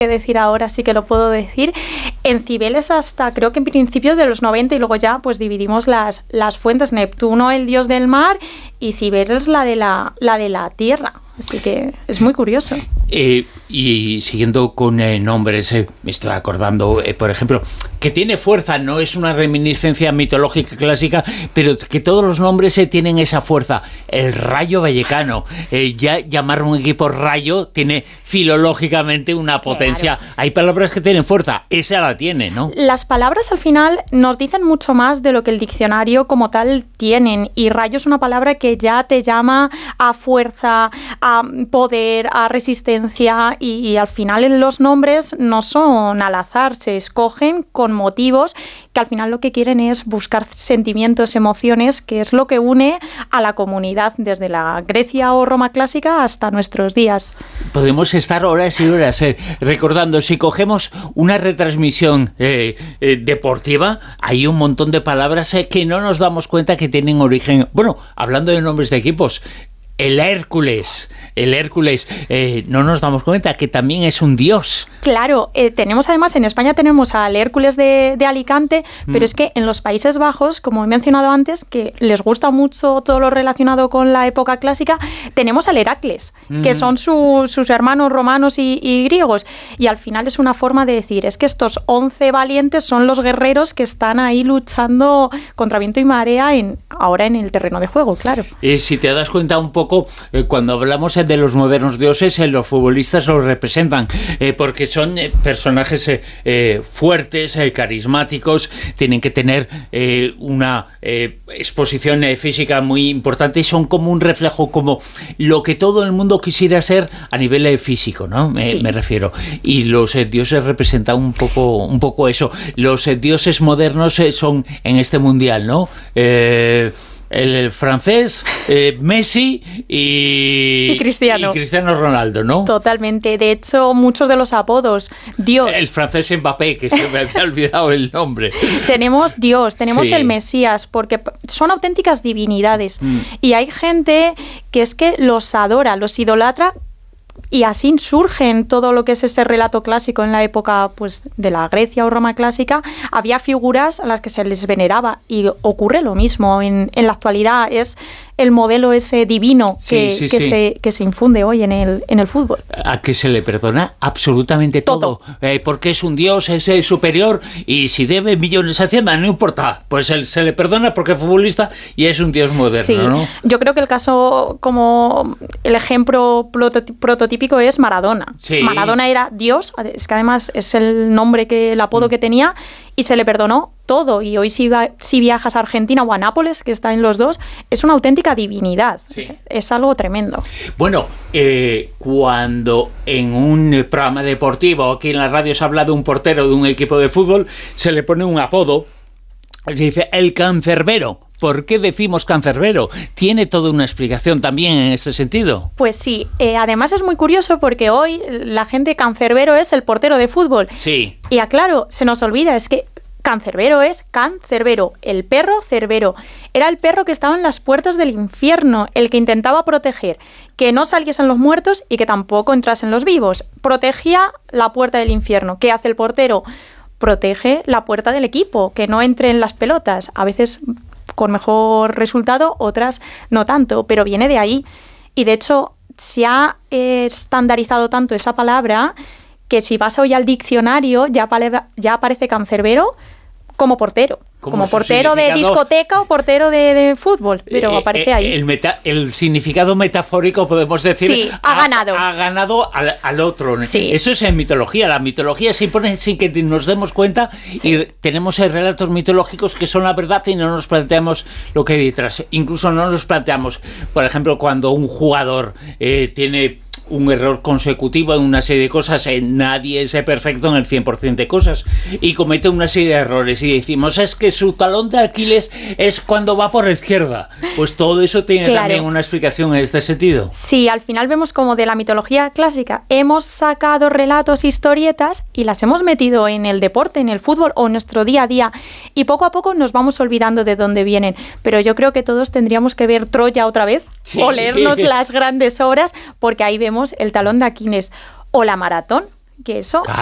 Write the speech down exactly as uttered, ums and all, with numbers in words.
que decir ahora, sí que lo puedo decir. En Cibeles hasta creo que en principios de los noventa y luego ya pues dividimos las, las fuentes. Neptuno, el dios del mar, y Cibeles la de la, la de la tierra. Así que es muy curioso. Eh, y siguiendo con eh, nombres, eh, me estoy acordando, eh, por ejemplo, que tiene fuerza, no es una reminiscencia mitológica clásica, pero que todos los nombres eh, tienen esa fuerza. El Rayo Vallecano, eh, ya llamar un equipo Rayo tiene filológicamente una potencia. Claro. Hay palabras que tienen fuerza, esa la tiene, ¿no? Las palabras al final nos dicen mucho más de lo que el diccionario como tal tienen, y rayo es una palabra que ya te llama a fuerza, a poder, a resistencia, y, y al final los nombres no son al azar, se escogen con motivos que al final lo que quieren es buscar sentimientos, emociones, que es lo que une a la comunidad desde la Grecia o Roma clásica hasta nuestros días. Podemos estar horas y horas eh, recordando, si cogemos una retransmisión eh, eh, deportiva, hay un montón de palabras eh, que no nos damos cuenta que tienen origen. Bueno, hablando de nombres de equipos, el Hércules, el Hércules, eh, no nos damos cuenta que también es un dios. Claro, eh, tenemos además, en España tenemos al Hércules de, de Alicante, mm. pero es que en los Países Bajos, como he mencionado antes, que les gusta mucho todo lo relacionado con la época clásica, tenemos al Heracles, mm. que son su, sus hermanos romanos y, y griegos, y al final es una forma de decir, es que estos once valientes son los guerreros que están ahí luchando contra viento y marea en, ahora en el terreno de juego, claro. Eh, si te das cuenta un poco, Eh, cuando hablamos eh, de los modernos dioses, eh, los futbolistas los representan, eh, porque son eh, personajes eh, eh, fuertes, eh, carismáticos, tienen que tener eh, una eh, exposición eh, física muy importante, y son como un reflejo, como lo que todo el mundo quisiera ser a nivel eh, físico, ¿no? Me, sí. me refiero. Y los eh, dioses representan un poco, un poco eso. Los eh, dioses modernos eh, son en este mundial, ¿no? Eh, el francés, eh, Messi y, y, Cristiano. y Cristiano Ronaldo, ¿no? Totalmente. De hecho, muchos de los apodos, Dios. El francés Mbappé, que se me había olvidado el nombre. Tenemos Dios, tenemos sí. el Mesías, porque son auténticas divinidades. Mm. Y hay gente que es que los adora, los idolatra, y así surgen todo lo que es ese relato clásico en la época pues, de la Grecia o Roma clásica. Había figuras a las que se les veneraba, y ocurre lo mismo en, en la actualidad. Es el modelo ese divino que, sí, sí, que, sí. Se, que se infunde hoy en el, en el fútbol. A que se le perdona absolutamente todo, todo. Eh, porque es un dios, es el superior, y si debe millones a Hacienda, no importa, pues él se le perdona porque es futbolista y es un dios moderno, sí. ¿no? Yo creo que el caso, como el ejemplo prototípico es Maradona. Sí. Maradona era Dios, es que además es el nombre, que el apodo mm. que tenía, y se le perdonó todo. Y hoy si, va, si viajas a Argentina o a Nápoles, que está en los dos, es una auténtica divinidad. Sí. Es, es algo tremendo. Bueno, eh, cuando en un programa deportivo, aquí en la radio, se habla de un portero de un equipo de fútbol, se le pone un apodo, se dice el cancerbero. ¿Por qué decimos cancerbero? ¿Tiene toda una explicación también en este sentido? Pues sí, eh, además es muy curioso porque hoy la gente cancerbero es el portero de fútbol. Sí. Y aclaro, se nos olvida, es que cancerbero es cancerbero, el perro cerbero. Era el perro que estaba en las puertas del infierno, el que intentaba proteger que no saliesen los muertos y que tampoco entrasen los vivos. Protegía la puerta del infierno. ¿Qué hace el portero? Protege la puerta del equipo, que no entren las pelotas. A veces con mejor resultado, otras no tanto, pero viene de ahí. Y de hecho se ha eh, estandarizado tanto esa palabra que si vas hoy al diccionario ya, pale, ya aparece cancerbero como portero. Como portero de discoteca o portero de, de fútbol, pero eh, aparece eh, ahí. El, meta, el significado metafórico, podemos decir, sí, ha, ha ganado. Ha ganado al, al otro. Sí. Eso es en mitología. La mitología se impone sin que nos demos cuenta, sí. Y tenemos relatos mitológicos que son la verdad y no nos planteamos lo que hay detrás. Incluso no nos planteamos, por ejemplo, cuando un jugador eh, tiene un error consecutivo en una serie de cosas, eh, nadie es perfecto en el cien por ciento de cosas, y comete una serie de errores y decimos, es que su talón de Aquiles es cuando va por la izquierda. Pues todo eso tiene claro. también una explicación en este sentido. Sí, al final vemos como de la mitología clásica hemos sacado relatos, historietas, y las hemos metido en el deporte, en el fútbol o en nuestro día a día, y poco a poco nos vamos olvidando de dónde vienen. Pero yo creo que todos tendríamos que ver Troya otra vez, sí. o leernos las grandes obras, porque ahí vemos el talón de Aquiles o la maratón, que eso